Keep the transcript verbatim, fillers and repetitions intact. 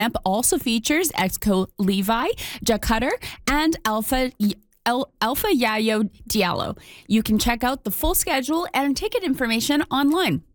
lineup also features Exco Levi, Jacutter, and Alpha El- Alpha Yayo Diallo. You can check out the full schedule and ticket information online.